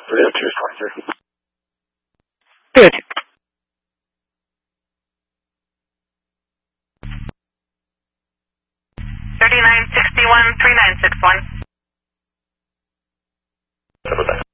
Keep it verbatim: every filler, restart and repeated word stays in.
three oh two twenty-three. Good. thirty-nine sixty-one, three nine six one. Double that.